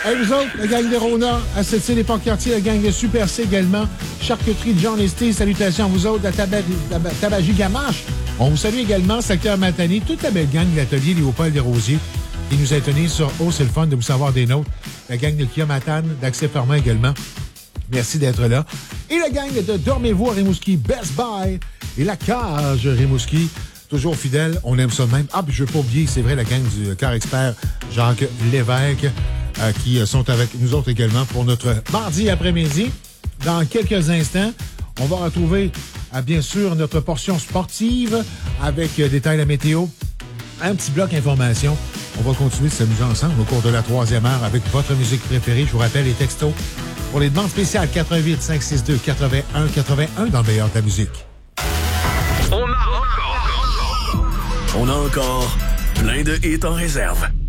Hey, vous autres, la gang de Rona, à Sept-Îles et Port-Cartier, la gang de Super C également, Charcuterie John Esté, salutations à vous autres, la Tabagie Gamache. On vous salue également, secteur Matane, toute la belle gang de l'atelier Léopold Desrosiers qui nous a étonnés sur « Oh, c'est le fun de vous savoir des nôtres ». La gang de Kia Matane, d'Accès Fermant également. Merci d'être là. Et la gang de Dormez-vous à Rimouski, Best Buy et la Cage Rimouski. Toujours fidèle, on aime ça de même. Ah, puis je ne veux pas oublier, c'est vrai, la gang du Car Expert, Jacques Lévesque, qui sont avec nous autres également pour notre mardi après-midi. Dans quelques instants, on va retrouver, bien sûr, notre portion sportive avec détail la météo. Un petit bloc information. On va continuer de s'amuser ensemble au cours de la 3e heure avec votre musique préférée. Je vous rappelle les textos pour les demandes spéciales 88 562 81 81 dans le meilleur de la musique. On a encore plein de hits en réserve.